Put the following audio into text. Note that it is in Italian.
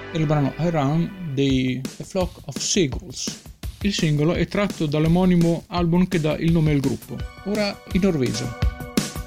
è il brano I Run dei A Flock of Seagulls. Il singolo è tratto dall'omonimo album che dà il nome al gruppo, ora in Norvegia.